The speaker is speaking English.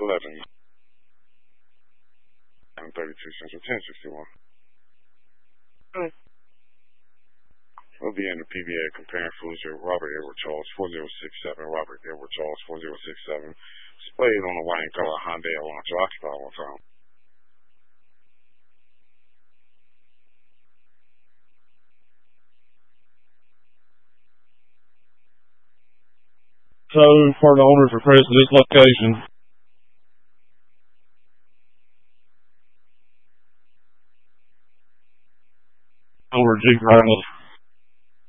11 and 32 Central 1061. We'll be in the PBA comparing foods with Robert Edward Charles 4067, Robert Edward Charles 4067, displayed on a wine color Hyundai Elantra. Occupy one time. So, for the owners request of this location, over Jeep Wrangler.